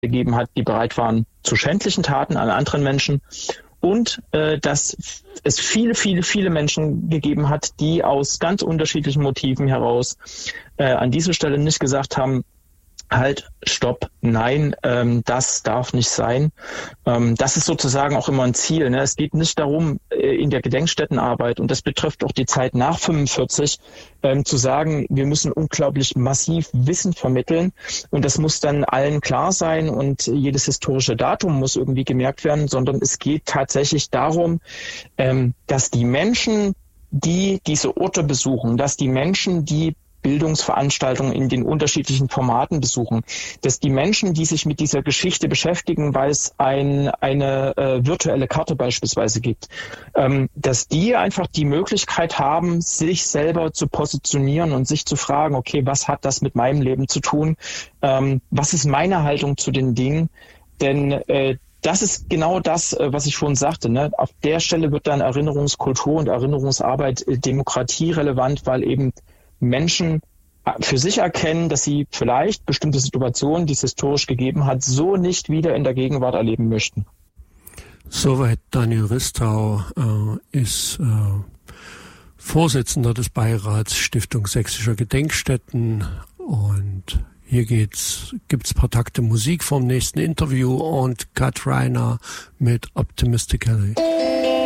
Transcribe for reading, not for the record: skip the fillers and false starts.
gegeben hat, die bereit waren zu schändlichen Taten an anderen Menschen. Und dass es viele, viele, viele Menschen gegeben hat, die aus ganz unterschiedlichen Motiven heraus an dieser Stelle nicht gesagt haben, halt, stopp, nein, das darf nicht sein. Das ist sozusagen auch immer ein Ziel. Ne? Es geht nicht darum, in der Gedenkstättenarbeit, und das betrifft auch die Zeit nach 45, zu sagen, wir müssen unglaublich massiv Wissen vermitteln und das muss dann allen klar sein und jedes historische Datum muss irgendwie gemerkt werden, sondern es geht tatsächlich darum, dass die Menschen, die diese Orte besuchen, dass die Menschen, die Bildungsveranstaltungen in den unterschiedlichen Formaten besuchen, dass die Menschen, die sich mit dieser Geschichte beschäftigen, weil es eine virtuelle Karte beispielsweise gibt, dass die einfach die Möglichkeit haben, sich selber zu positionieren und sich zu fragen, okay, was hat das mit meinem Leben zu tun? Was ist meine Haltung zu den Dingen? Denn das ist genau das, was ich schon sagte. Ne? Auf der Stelle wird dann Erinnerungskultur und Erinnerungsarbeit demokratierelevant, weil eben Menschen für sich erkennen, dass sie vielleicht bestimmte Situationen, die es historisch gegeben hat, so nicht wieder in der Gegenwart erleben möchten. Soweit Daniel Ristau ist Vorsitzender des Beirats Stiftung Sächsischer Gedenkstätten und hier gibt's ein paar Takte Musik vom nächsten Interview und Kat Reiner mit Optimistically.